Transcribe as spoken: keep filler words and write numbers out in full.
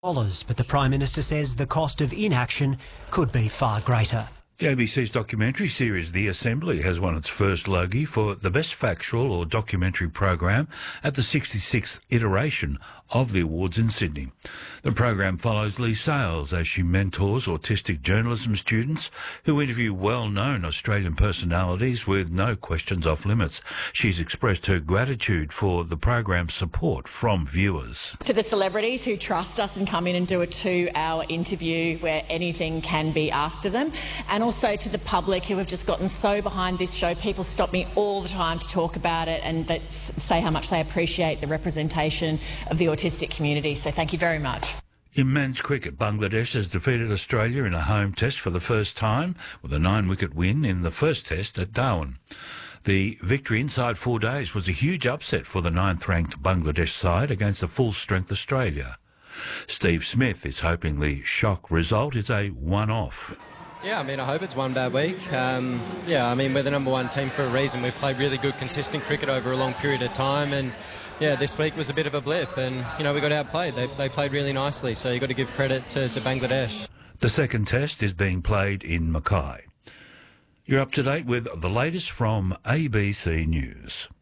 dollars, but the Prime Minister says the cost of inaction could be far greater. The A B C's documentary series The Assembly has won its first Logie for the Best Factual or Documentary Program at the sixty-sixth iteration of the awards in Sydney. The program follows Lee Sales as she mentors autistic journalism students who interview well-known Australian personalities with no questions off limits. She's expressed her gratitude for the program's support from viewers. To the celebrities who trust us and come in and do a two-hour interview where anything can be asked of them, and also to the public who have just gotten so behind this show. People stop me all the time to talk about it and that say how much they appreciate the representation of the autistic community. So thank you very much. In men's cricket, Bangladesh has defeated Australia in a home test for the first time with a nine-wicket win in the first test at Darwin. The victory inside four days was a huge upset for the ninth-ranked Bangladesh side against the full-strength Australia. Steve Smith is hoping the shock result is a one-off. Yeah, I mean, I hope it's one bad week. Um, yeah, I mean, we're the number one team for a reason. We've played really good, consistent cricket over a long period of time, and yeah, this week was a bit of a blip, and you know, we got outplayed. They, they played really nicely, so you've got to give credit to, to Bangladesh. The second test is being played in Mackay. You're up to date with the latest from A B C News.